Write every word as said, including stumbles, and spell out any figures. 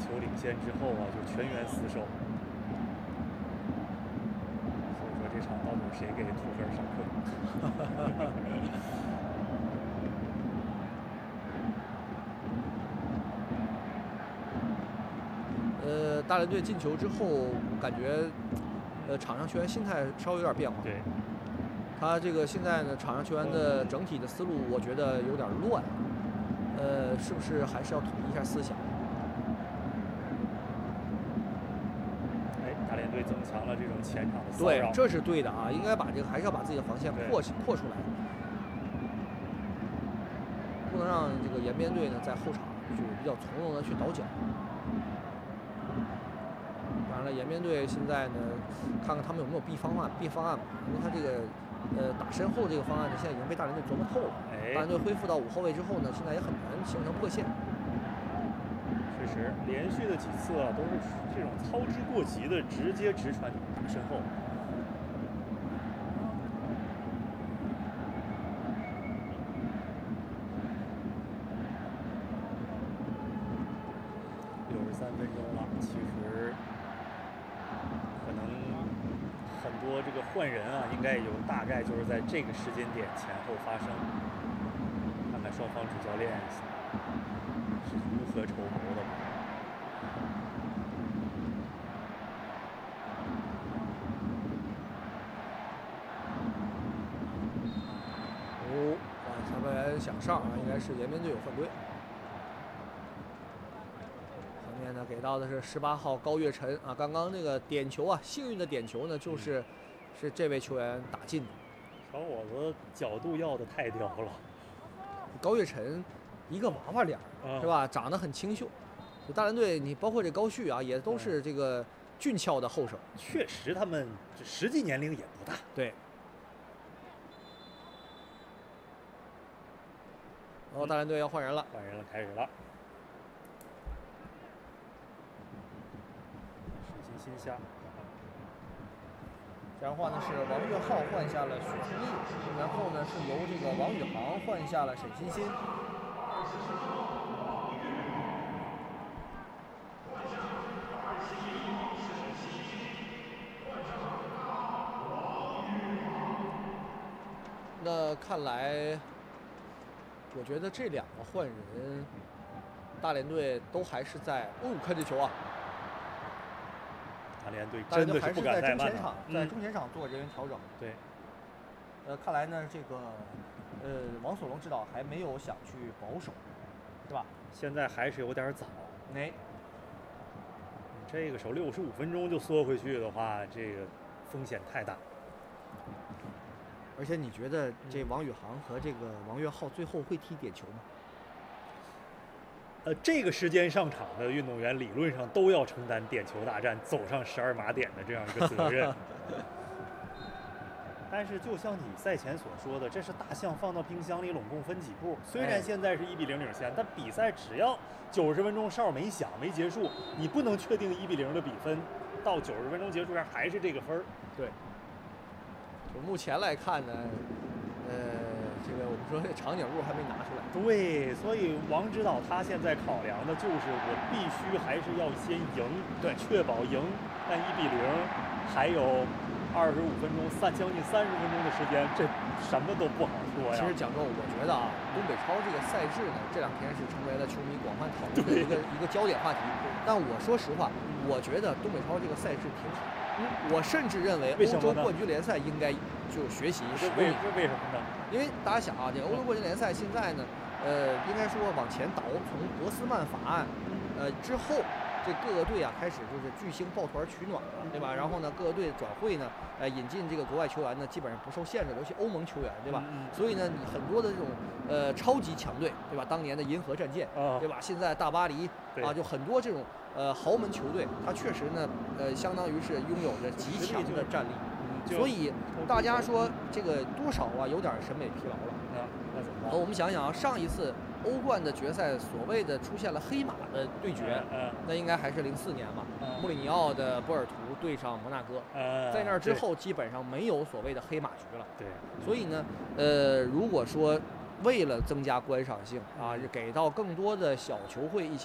球领先之后啊，就全员死守。所以说这场到底谁给图赫尔上课？ 呃，大连队进球之后，感觉呃场上球员心态稍微有点变化。 对。 他这个现在呢，场上球员的整体的思路，我觉得有点乱。呃，是不是还是要统一一下思想？ 哎，大连队增强了这种前场的骚对， 扰。 这是对的啊，应该把这个还是要把自己的防线扩扩出来，不能让这个延边队呢在后场就比较从容的去倒脚。当然了，延边队现在呢，看看他们有没有 B 方案 ，B 方案嘛，因为他这个。呃，打身后这个方案呢，现在已经被大连队琢磨透了。 哎、 大连队恢复到五后卫之后呢，现在也很难形成破线。 确实，连续的几次啊，都是这种操之过急的直接直传打身后。六十三分钟了，其实可能。很多这个换人啊，应该有大概就是在这个时间点前后发生。看看双方主教练是如何筹谋的吧。 哦，啊，裁判员想上啊，应该是延边队有犯规。前面呢给到的是十八号高跃晨啊，刚刚那个点球啊，幸运的点球呢，就是、嗯、是这位球员打进的。 小伙子角度要的太刁了。 高跃晨，一个娃娃脸、嗯、是吧？长得很清秀。大连队你包括这高旭啊，也都是这个俊俏的后手。 嗯、确实，他们实际年龄也不大。 对。然后大连队要换人了， 换人了，开始了。水晶新下。 这样的话呢，是王岳浩换下了许春丽，然后呢是由这个王宇航换下了沈欣欣。那看来，我觉得这两个换人，大连队都还是在哦，看这球啊！ 大连队真的是不敢怠慢啊！在中前场做人员调整。 对。 呃，看来呢，这个呃，王索龙指导还没有想去保守，是吧？ 现在还是有点早。 哎。 这个时候六十五分钟就缩回去的话，这个风险太大。 而且你觉得这王宇航和这个王岳浩最后会踢点球吗？ 呃，这个时间上场的运动员理论上都要承担点球大战走上十二码点的这样一个责任。但是就像你赛前所说的，这是大象放到冰箱里拢共分几步。虽然现在是一比零领先，但比赛只要九十分钟哨没响没结束，你不能确定一比零的比分，到九十分钟结束上还是这个分儿。 对。就目前来看呢，呃，这个我们说这长颈鹿还没拿出来。 对，所以王指导他现在考量的就是我必须还是要先赢， 对， 确保赢。但一比零，还有二十五分钟，三将近三十分钟的时间，这什么都不好说呀。 其实讲真，我觉得啊，东北超这个赛制呢，这两天是成为了球迷广泛讨论的一个一个焦点话题。但我说实话，我觉得东北超这个赛制挺好。嗯，我甚至认为欧洲冠军联赛应该就学习使用。 为什么呢？ 因为大家想啊，这个欧洲冠军联赛现在呢，呃，应该说往前倒，从博斯曼法案，呃之后。这各个队啊，开始就是巨星抱团取暖了，对吧？然后呢，各个队转会呢，呃，引进这个国外球员呢，基本上不受限制，尤其欧盟球员，对吧？ 嗯、 所以呢，你很多的这种呃超级强队，对吧？当年的银河战舰， 哦、 对吧？现在大巴黎啊，就很多这种呃豪门球队，它确实呢，呃，相当于是拥有着极强的战力。所以大家说这个多少啊，有点审美疲劳了。 啊，那怎么办？ 我们想想啊，上一次欧冠的决赛，所谓的出现了黑马的对决， 嗯， 那应该还是零四年嘛， 嗯、 穆里尼奥的波尔图对上摩纳哥， 嗯， 在那之后基本上没有所谓的黑马局了。 对， 所以呢，呃，如果说为了增加观赏性啊，给到更多的小球会一些。